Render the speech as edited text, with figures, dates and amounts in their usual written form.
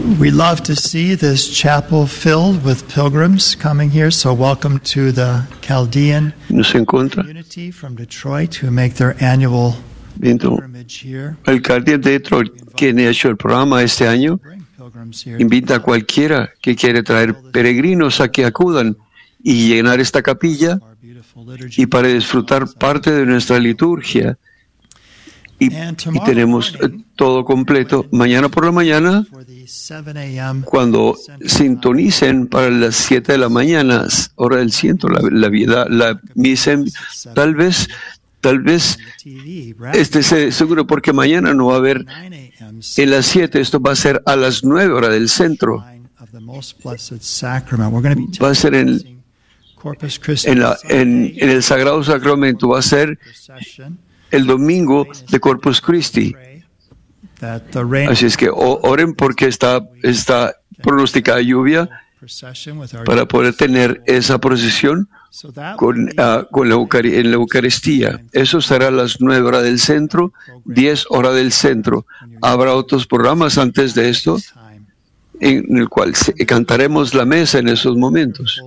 We love to see this chapel filled with pilgrims coming here. So welcome to the Chaldean community from Detroit who make their annual pilgrimage here. El Chaldean de Detroit, quien ha hecho el programa este año, invita a cualquiera que quiere traer peregrinos a que acudan y llenar esta capilla y para disfrutar parte de nuestra liturgia. Y tenemos todo completo. Mañana por la mañana, cuando sintonicen para las 7 de la mañana, hora del centro, la misa, tal vez esté seguro, porque mañana no va a haber en las 7, esto va a ser a las 9 hora del centro. Va a ser en el Sagrado Sacramento, va a ser el domingo de Corpus Christi. Así es que oren porque está pronosticada lluvia para poder tener esa procesión en la Eucaristía. Eso será a las 9 horas del centro, 10 horas del centro. Habrá otros programas antes de esto en el cual cantaremos la mesa en esos momentos.